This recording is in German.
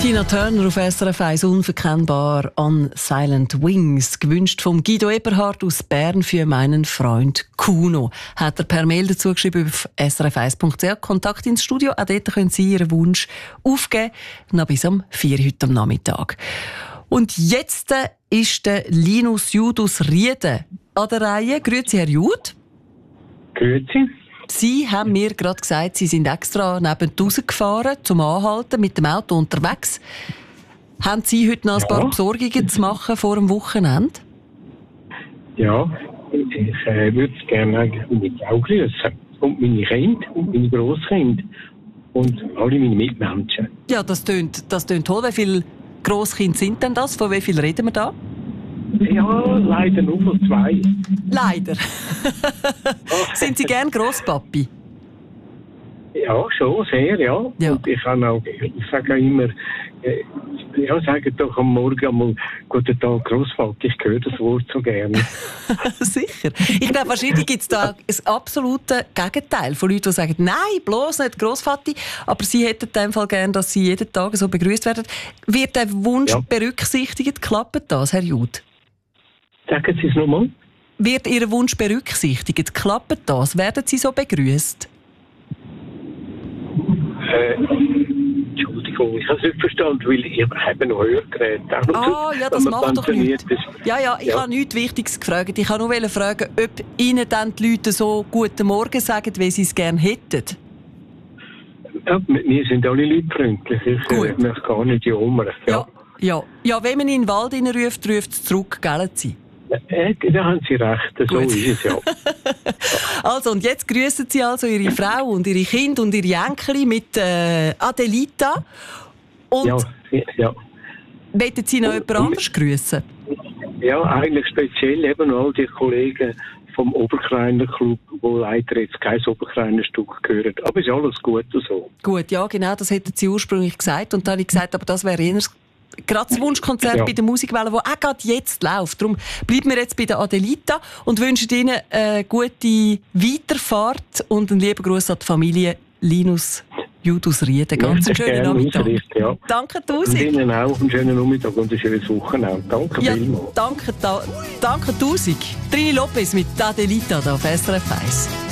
Tina Turner auf SRF 1, unverkennbar on Silent Wings. Gewünscht vom Guido Eberhardt aus Bern für meinen Freund Kuno. Hat er per Mail dazu geschrieben auf srf1.ch. Kontakt ins Studio. Auch dort können Sie Ihren Wunsch aufgeben. Noch bis um 4 Uhr heute am Nachmittag. Und jetzt ist der Linus Jud aus Rieden an der Reihe. Grüezi, Herr Jud. Grüezi. Sie haben mir gerade gesagt, Sie sind extra neben rausgefahren, zum Anhalten, mit dem Auto unterwegs. Haben Sie heute noch ein paar Besorgungen zu machen vor dem Wochenende? Ja, ich würde gerne meine Frau grüßen. Und meine Kinder und meine Grosskinder. Und alle meine Mitmenschen. Ja, das tönt toll. Wie viele Grosskinder sind denn das? Von wie viel reden wir da? Ja, leider nur von 2. Leider. Sind Sie gern Grosspapi? Ja, schon sehr, ja. Und ich sage auch immer, sage doch am Morgen einmal, guten Tag, Grossvater, ich höre das Wort so gerne. Sicher. Ich glaube, wahrscheinlich gibt es da ein absolutes Gegenteil von Leuten, die sagen, nein, bloß nicht Grossvater, aber Sie hätten in dem Fall gerne, dass Sie jeden Tag so begrüßt werden. Wird der Wunsch berücksichtigt? Klappt das, Herr Jud? Sagen Sie es nochmal. Wird Ihr Wunsch berücksichtigt? Klappt das? Werden Sie so begrüßt? Entschuldigung, ich habe es nicht verstanden, weil ich habe noch Hörgeräte. Ja, das macht doch nichts. Ja, ich habe nichts Wichtiges gefragt. Ich wollte nur fragen, ob Ihnen dann die Leute so «Guten Morgen» sagen, wie sie es gerne hätten. Ja, wir sind alle Leute freundlich. Ich möchte gar nicht jammern. Ja, wenn man in den Wald ruft, ruft es zurück, gell Sie? Da haben Sie recht, so ist es ja. Also, und jetzt grüßen Sie also Ihre Frau und Ihre Kinder und Ihre Enkel mit Adelita. Und ja. Möchten Sie noch jemand anderes grüßen? Ja, eigentlich speziell eben all die Kollegen vom Oberkleiner Club, wo leider jetzt kein Oberkleiner Stück gehört. Aber ist alles gut und so. Gut, ja, genau, das hätten Sie ursprünglich gesagt. Und dann habe ich gesagt, aber das wäre eher gerade das Wunschkonzert bei der Musikwelle, das auch gerade jetzt läuft. Darum bleiben wir jetzt bei der Adelita und wünschen Ihnen eine gute Weiterfahrt und einen lieben Gruß an die Familie Linus Jud aus Rieden. Ganz einen schönen Nachmittag. Ja. Danke tausend. Und Ihnen auch einen schönen Nachmittag und ein schönes Wochenende. Danke vielmals. Danke tausend. Trini Lopez mit Adelita da auf SRF 1.